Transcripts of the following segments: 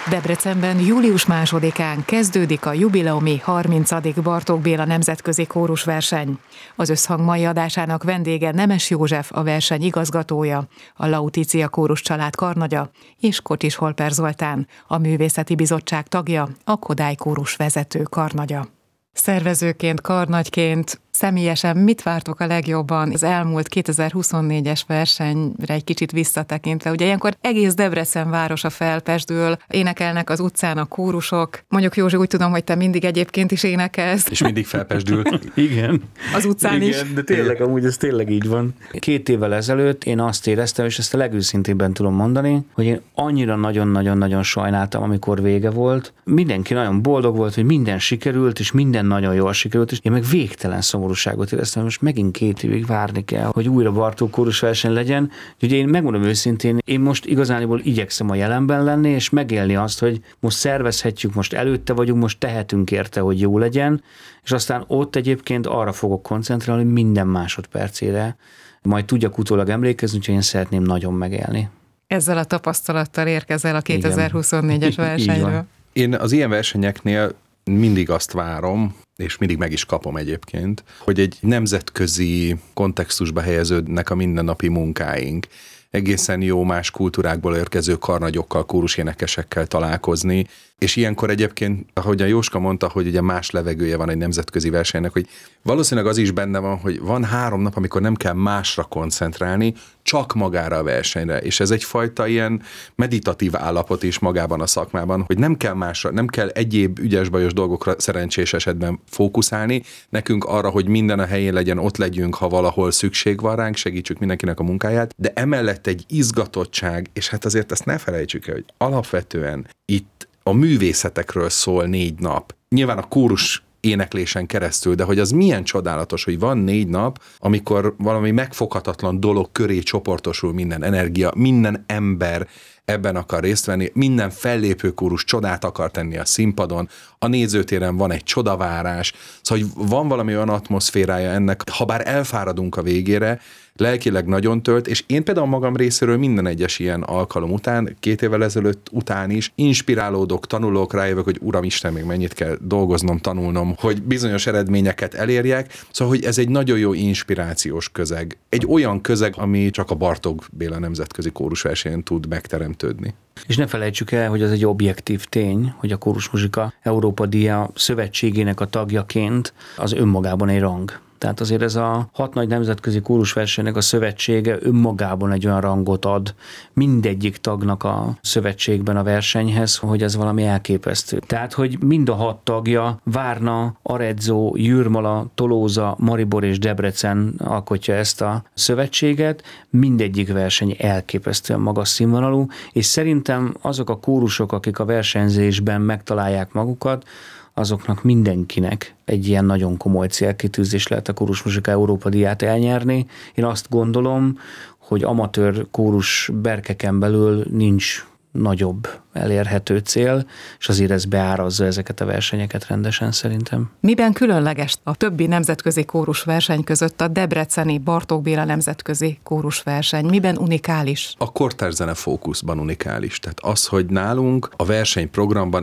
Debrecenben július 2-án kezdődik a jubileumi 30. Bartók Béla nemzetközi kórusverseny. Az Összhang mai adásának vendége Nemes József, a verseny igazgatója, a Lauticia kórus család karnagya, és Kocsis Holper Zoltán, a Művészeti Bizottság tagja, a Kodály kórus vezető karnagya. Szervezőként, karnagyként személyesen mit vártok a legjobban az elmúlt 2024-es versenyre egy kicsit visszatekintve? Ugye ilyenkor egész Debrecen városa felpesdül, énekelnek az utcán a kórusok. Mondjuk Józsi, úgy tudom, hogy te mindig egyébként is énekelsz. És mindig felpesdül. Igen. Az utcán is. Igen, de tényleg, amúgy ez tényleg így van. 2 évvel ezelőtt én azt éreztem, és ezt a legőszintébben tudom mondani, hogy én annyira nagyon-nagyon-nagyon sajnáltam, amikor vége volt. Mindenki nagyon boldog volt, hogy minden sikerült, és minden nagyon jól sikerült, és én meg végtelen szomorúságot éreztem, most megint 2 évig várni kell, hogy újra Bartók kórusverseny legyen. Ugye én megmondom őszintén, én most igazániból igyekszem a jelenben lenni, és megélni azt, hogy most szervezhetjük, most előtte vagyunk, most tehetünk érte, hogy jó legyen, és aztán ott egyébként arra fogok koncentrálni, hogy minden másodpercére majd tudjak utólag emlékezni, úgyhogy én szeretném nagyon megélni. Ezzel a tapasztalattal érkezel a 2024-es versenyről. Én az ilyen versenyeknél mindig azt várom, és mindig meg is kapom egyébként, hogy egy nemzetközi kontextusba helyeződnek a mindennapi munkáink. Egészen jó más kultúrákból érkező karnagyokkal, kórusénekesekkel találkozni, és ilyenkor egyébként, ahogy a Jóska mondta, hogy ugye más levegője van egy nemzetközi versenynek, hogy valószínűleg az is benne van, hogy van 3 nap, amikor nem kell másra koncentrálni, csak magára a versenyre, és ez egyfajta ilyen meditatív állapot is magában a szakmában, hogy nem kell másra, nem kell egyéb ügyes-bajos dolgokra szerencsés esetben fókuszálni, nekünk arra, hogy minden a helyén legyen, ott legyünk, ha valahol szükség van ránk, segítsük mindenkinek a munkáját, de emellett egy izgatottság, és hát azért ezt ne felejtsük el, hogy alapvetően itt a művészetekről szól 4 nap. Nyilván a kórus éneklésen keresztül, de hogy az milyen csodálatos, hogy van 4 nap, amikor valami megfoghatatlan dolog köré csoportosul minden energia, minden ember ebben akar részt venni, minden fellépő kórus csodát akar tenni a színpadon, a nézőtéren van egy csodavárás, szóval hogy van valami olyan atmoszférája ennek, ha bár elfáradunk a végére, lelkileg nagyon tölt, és én például magam részéről minden egyes ilyen alkalom után, 2 évvel ezelőtt után is inspirálódok, tanulok, rájövök, hogy Uramisten, még mennyit kell dolgoznom, tanulnom, hogy bizonyos eredményeket elérjek, szóval, hogy ez egy nagyon jó inspirációs közeg. Egy olyan közeg, ami csak a Bartók Béla nemzetközi kórusversenyen tud megteremtődni. És ne felejtsük el, hogy az egy objektív tény, hogy a Kórusmuzsika Európa Díja szövetségének a tagjaként az önmagában egy rang. Tehát azért ez a 6 nagy nemzetközi kórusversenynek a szövetsége önmagában egy olyan rangot ad mindegyik tagnak a szövetségben a versenyhez, hogy ez valami elképesztő. Tehát, hogy mind a 6 tagja, Várna, Arezzo, Jurmala, Tolóza, Maribor és Debrecen alkotja ezt a szövetséget, mindegyik verseny elképesztően magas színvonalú, és szerintem azok a kórusok, akik a versenyzésben megtalálják magukat, azoknak mindenkinek egy ilyen nagyon komoly célkitűzés lehet a Kórusmuzsika Európa Díját elnyerni. Én azt gondolom, hogy amatőr kórus berkeken belül nincs nagyobb elérhető cél, és azért ez beárazza ezeket a versenyeket rendesen szerintem. Miben különleges a többi nemzetközi kórusverseny között a debreceni Bartók Béla nemzetközi kórusverseny? Miben unikális? A kortárs zene fókuszban unikális. Tehát az, hogy nálunk a versenyprogramban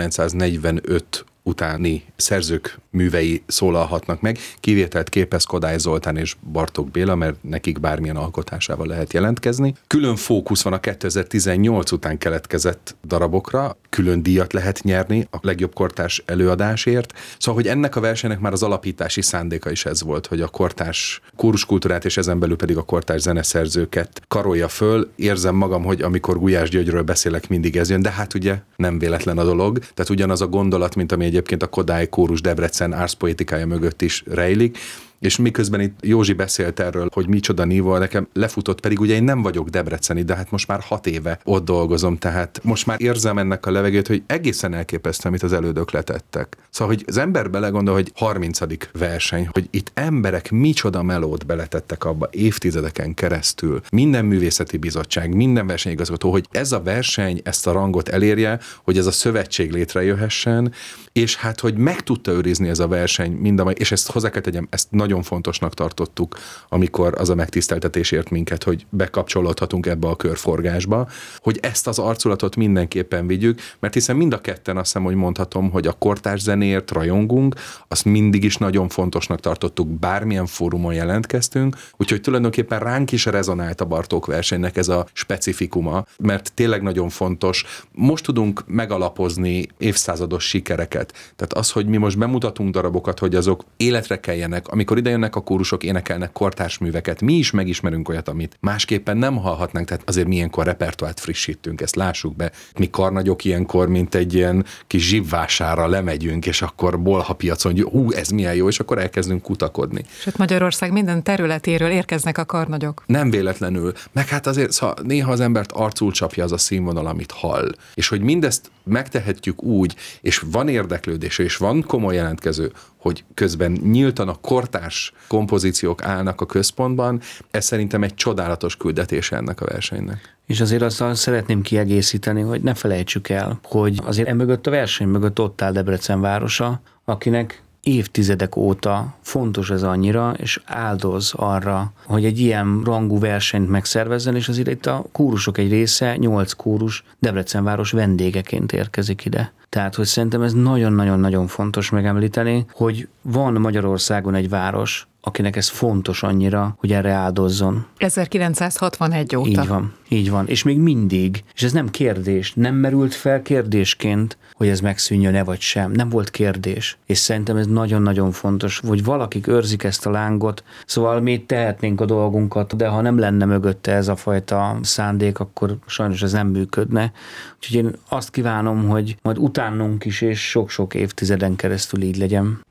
1945 utáni szerzők művei szólalhatnak meg, kivételt képez Kodály Zoltán és Bartók Béla, mert nekik bármilyen alkotásával lehet jelentkezni. Külön fókusz van a 2018 után keletkezett darabokra, külön díjat lehet nyerni a legjobb kortárs előadásért. Szóval, hogy ennek a versenynek már az alapítási szándéka is ez volt, hogy a kortárs kóruskultúrát és ezen belül pedig a kortárs zeneszerzőket karolja föl. Érzem magam, hogy amikor Gulyás Györgyről beszélek, mindig ez jön, de hát ugye nem véletlen a dolog. Tehát ugyanaz a gondolat, mint ami egyébként a Kodály kórus Debrecen árszpoetikája mögött is rejlik, és miközben itt Józsi beszélt erről, hogy micsoda nívó, nekem lefutott, pedig ugye én nem vagyok debreceni, de hát most már 6 éve ott dolgozom, tehát most már érzem ennek a levegőt, hogy egészen elképesztő, amit az elődök letettek. Szóval, hogy az ember belegondol, hogy 30. verseny, hogy itt emberek micsoda melót beletettek abba évtizedeken keresztül, minden művészeti bizottság, minden versenyigazgató, hogy ez a verseny ezt a rangot elérje, hogy ez a szövetség létrejöhessen, és hát, hogy meg tudta őrizni ez a verseny és ezt hozzá kell tegyem, ezt nagyon nagyon fontosnak tartottuk, amikor az a megtiszteltetés ért minket, hogy bekapcsolódhatunk ebbe a körforgásba, hogy ezt az arculatot mindenképpen vigyük, mert hiszen mind a ketten azt hiszem, hogy mondhatom, hogy a kortárs zenéért rajongunk, azt mindig is nagyon fontosnak tartottuk, bármilyen fórumon jelentkeztünk, úgyhogy tulajdonképpen ránk is rezonált a Bartók versenynek ez a specifikuma, mert tényleg nagyon fontos. Most tudunk megalapozni évszázados sikereket. Tehát az, hogy mi most bemutatunk darabokat, hogy azok életre keljenek, amikor idejönnek a kórusok, énekelnek kortárs műveket, mi is megismerünk olyat, amit másképpen nem hallhatnánk, tehát azért mi ilyenkor repertoárt frissítünk, ezt lássuk be. Mi karnagyok ilyenkor, mint egy ilyen kis zsibvására lemegyünk, és akkor bolha piacon, hogy ez milyen jó, és akkor elkezdünk kutakodni. Sőt, Magyarország minden területéről érkeznek a karnagyok. Nem véletlenül. Meg hát azért néha az embert arcul csapja az a színvonal, amit hall. És hogy mindezt megtehetjük úgy, és van érdeklődés, és van komoly jelentkező, hogy közben nyíltan a kortárs kompozíciók állnak a központban, ez szerintem egy csodálatos küldetése ennek a versenynek. És azért azzal szeretném kiegészíteni, hogy ne felejtsük el, hogy azért emögött a verseny mögött ott áll Debrecen városa, akinek évtizedek óta fontos ez annyira, és áldoz arra, hogy egy ilyen rangú versenyt megszervezzen, és azért itt a kórusok egy része, 8 kórus Debrecen város vendégeként érkezik ide. Tehát, hogy szerintem ez nagyon-nagyon-nagyon fontos megemlíteni, hogy van Magyarországon egy város, akinek ez fontos annyira, hogy erre áldozzon. 1961 óta. Így van. És még mindig, és ez nem kérdés, nem merült fel kérdésként, hogy ez megszűnjön-e vagy sem. Nem volt kérdés. És szerintem ez nagyon-nagyon fontos, hogy valakik őrzik ezt a lángot, szóval mi tehetnénk a dolgunkat, de ha nem lenne mögötte ez a fajta szándék, akkor sajnos ez nem működne. Úgyhogy én azt kívánom, hogy majd utánunk is, és sok-sok évtizeden keresztül így legyen.